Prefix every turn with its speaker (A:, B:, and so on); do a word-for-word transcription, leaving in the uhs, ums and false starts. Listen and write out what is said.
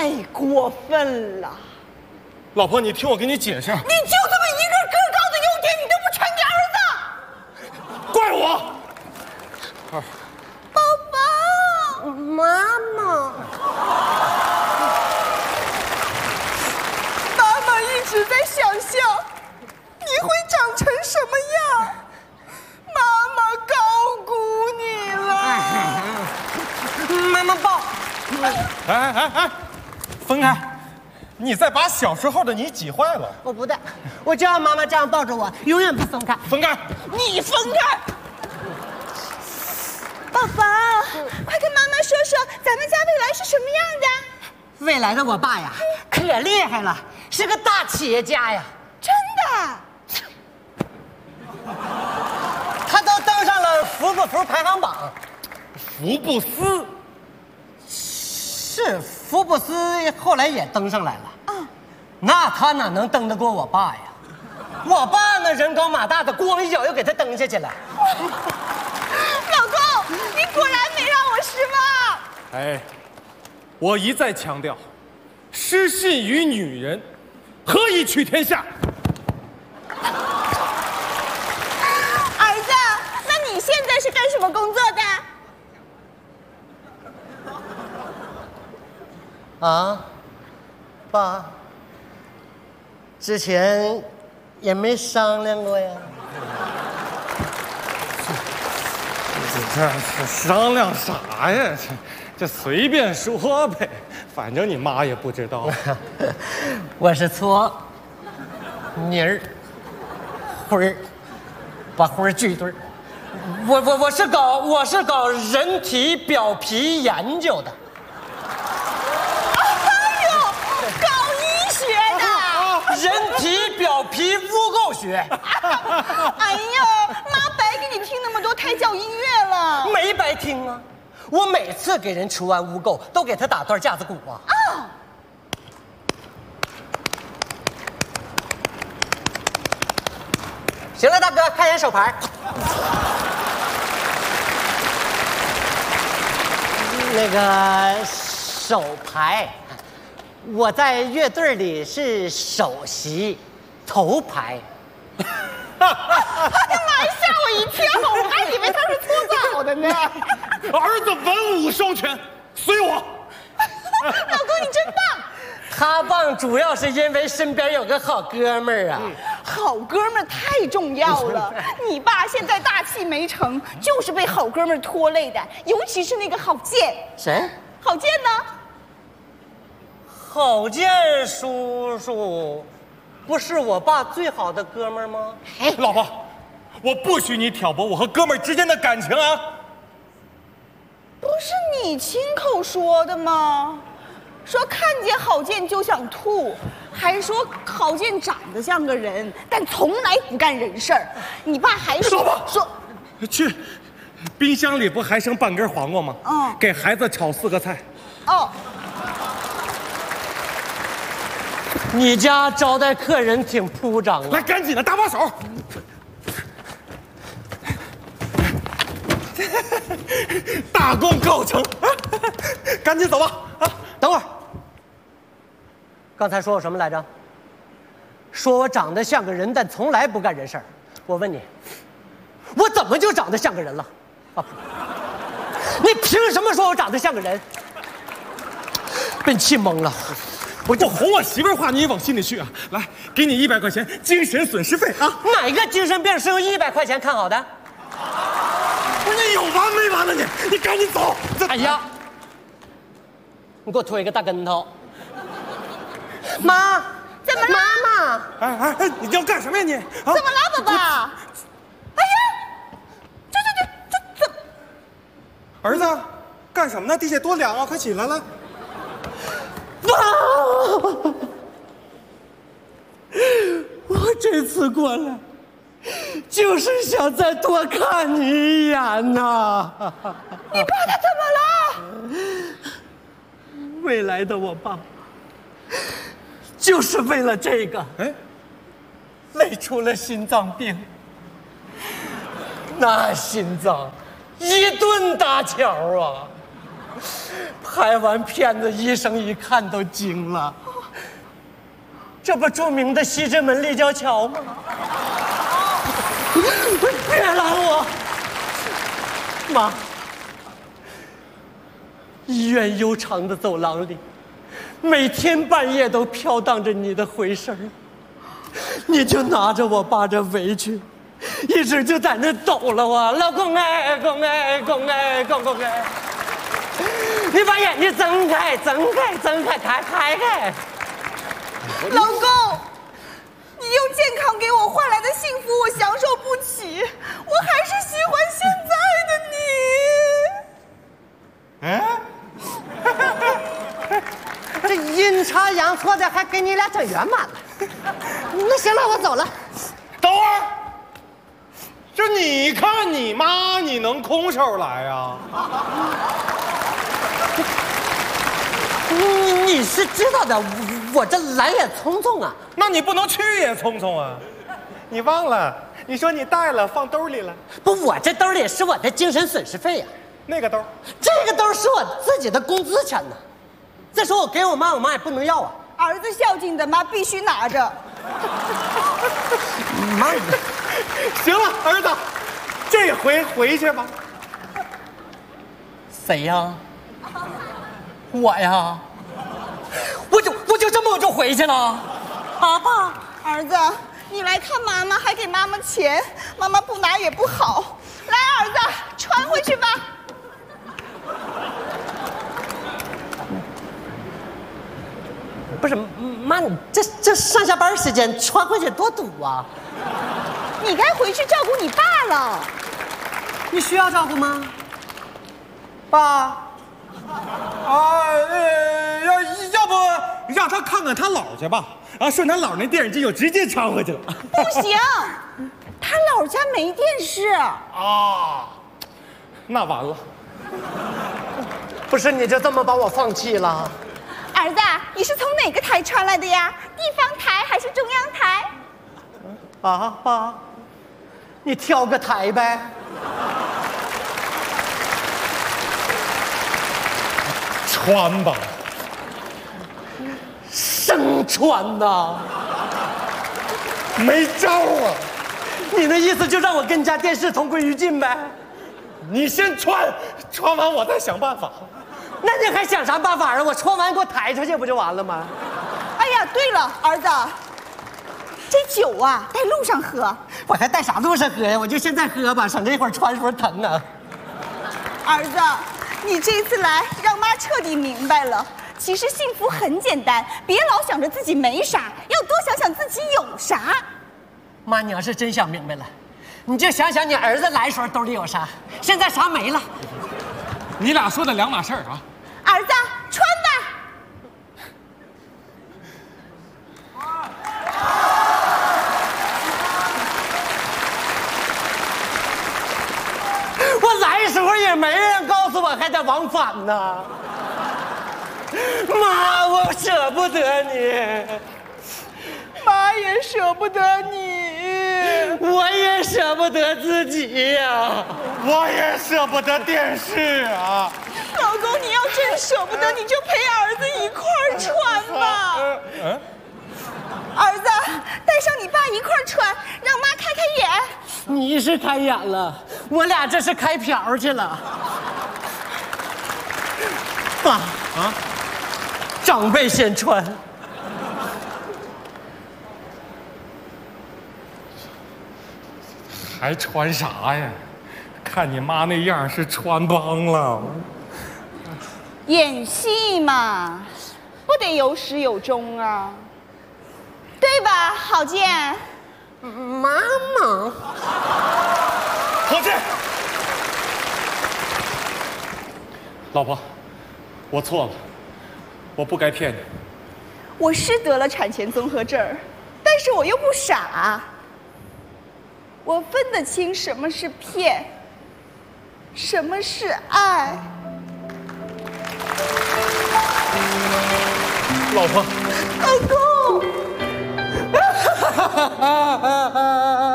A: 太过分了！
B: 老婆，你听我给你解释。你就
A: 这么一个个高的优点，你都不传给儿子？
B: 怪我！
A: 儿，宝宝，妈妈，妈妈一直在想象你会长成什么样。妈妈高估你了。妈妈抱。
B: 哎哎哎，分开！你再把小时候的你挤坏了。
A: 我不带，我就要妈妈这样抱着我，永远不分开。
B: 分开！
A: 你分开！宝宝，快跟妈妈说说，咱们家未来是什么样的？
C: 未来的我爸呀，可厉害了，是个大企业家呀。
A: 真的？
C: 他都登上了福布斯排行榜。
B: 福布斯。
C: 是福布斯后来也登上来了，嗯，那他哪能登得过我爸呀？我爸那人高马大的，咣一脚又给他蹬下去了。
A: 老公，你果然没让我失望。
B: 哎，我一再强调，失信于女人，何以取天下？
A: 儿子，那你现在是干什么工作的？
C: 啊，爸，之前也没商量过呀。
B: 这这商量啥呀？这这随便说呗，反正你妈也不知道。
C: 我是搓泥儿灰儿，把灰儿聚一堆儿。我我我是搞我是搞人体表皮研究的。人体表皮污垢学。
A: 哎呀，妈白给你听那么多胎教音乐了。
C: 没白听啊，我每次给人除完污垢，都给他打段架子鼓啊。啊。行了，大哥，看眼手牌。那个手牌。我在乐队里是首席，头牌。
A: 哎呀妈呀，吓我一跳，我还以为他是搓澡的呢。
B: 儿子文武双全，随我。
A: 老公你真棒。
C: 他棒主要是因为身边有个好哥们儿啊。嗯、
A: 好哥们儿太重要了。你爸现在大器没成，就是被好哥们儿拖累的，尤其是那个郝建。
C: 谁？
A: 郝建呢？
C: 郝建叔叔，不是我爸最好的哥们儿吗？
B: 哎，老婆，我不许你挑拨我和哥们儿之间的感情啊！
A: 不是你亲口说的吗？说看见郝建就想吐，还说郝建长得像个人，但从来不干人事儿。你爸还说说，
B: 去，冰箱里不还剩半根黄瓜吗？嗯，给孩子炒四个菜。哦。
C: 你家招待客人挺铺张啊！
B: 来，赶紧的，搭把手。大功告成，赶紧走吧！啊，
C: 等会儿，刚才说我什么来着？说我长得像个人，但从来不干人事儿。我问你，我怎么就长得像个人了？啊，你凭什么说我长得像个人？被你气懵了。
B: 我就哄我媳妇儿话，你也往心里去啊！来，给你一百块钱精神损失费啊！
C: 哪个精神病是用一百块钱看好的？
B: 不是你有完没完了你？你赶紧走！
C: 哎呀，你给我推个大跟头！妈，
A: 怎么了？
C: 妈妈，
B: 哎哎哎，你要干什么呀你？啊、
A: 怎么了，宝宝？哎呀，这这这这这！
B: 儿子，干什么呢？地下多凉啊！快起来了！
C: 我这次过来，就是想再多看你一眼呐。
A: 你爸他怎么了？
C: 未来的我爸，就是为了这个，哎，累出了心脏病。那心脏一顿搭桥啊！ 拍完片子，医生一看都惊了。这不著名的西直门立交桥吗？别拦我，妈！医院悠长的走廊里，每天半夜都飘荡着你的回声，你就拿着我爸这围裙，一直就在那抖了我，老公哎，公哎，公哎，公公哎，你把眼睛睁开，睁开，睁开，开开开。
A: 老公，你用健康给我换来的幸福，我享受不起，我还是喜欢现在的你。
C: 哎，这阴差阳错的还给你俩整圆满了。那行了，我走了。
B: 等会儿，这你看你妈，你能空手来呀？
C: 你你是知道的，我我这来也匆匆啊。
B: 那你不能去也匆匆啊！你忘了？你说你带了，放兜里了。
C: 不，我这兜里是我的精神损失费呀、啊。
B: 那个兜，
C: 这个兜是我自己的工资钱呢。再说我给我妈，我妈也不能要啊。
A: 儿子孝敬的妈必须拿着。
C: 妈，
B: 行了，儿子，这回回去吧。
C: 谁呀？我呀。我就我就这么我就回去了。啊爸，
A: 儿子，你来看妈妈，还给妈妈钱，妈妈不拿也不好。来，儿子，穿回去吧。
C: 不是妈，你这这上下班时间穿回去多堵啊！
A: 你该回去照顾你爸了。
C: 你需要照顾吗？爸，
B: 啊，呃，要要不让他看看他姥去吧？啊，顺他姥那电视机就直接穿回去了。
A: 不行，他姥家没电视。
B: 啊，那完了。
C: 不是你就这么把我放弃了？
A: 儿子，你是从哪个台传来的呀？地方台还是中央台？
C: 啊，爸，你挑个台呗。
B: 穿吧，
C: 生穿呐，
B: 没招啊！
C: 你的意思就让我跟家电视同归于尽呗？
B: 你先穿，穿完我再想办法。
C: 那你还想啥办法啊？我穿完给我抬出去不就完了吗？
A: 哎呀，对了，儿子，这酒啊，带路上喝。
C: 我还带啥路上喝呀？我就现在喝吧，省这一会儿穿时候疼呢。
A: 儿子，你这次来让妈彻底明白了，其实幸福很简单，别老想着自己没啥，要多想想自己有啥。
C: 妈，你要是真想明白了，你就想想你儿子来时候兜里有啥，现在啥没了。
B: 你俩说的两码事儿啊。
A: 儿子，穿吧。
C: 我来时候也没人告诉我还得往返呢。妈，我舍不得你，
A: 妈也舍不得你，
C: 我也舍不得自己呀，
B: 我也舍不得电视啊。
A: 老公，你要真舍不得，你就陪儿子一块儿穿吧。
B: 嗯，
A: 儿子，带上你爸一块儿穿，让妈开开眼。
C: 你是开眼了，我俩这是开瓢去了。爸啊，长辈先穿。
B: 还穿啥呀？看你妈那样是穿帮了。
A: 演戏嘛，不得有始有终啊，对吧，郝建？
C: 妈妈，
B: 郝建，老婆，我错了，我不该骗你。
A: 我是得了产前综合症，但是我又不傻，我分得清什么是骗，什么是爱。
B: 老婆，
A: 老公。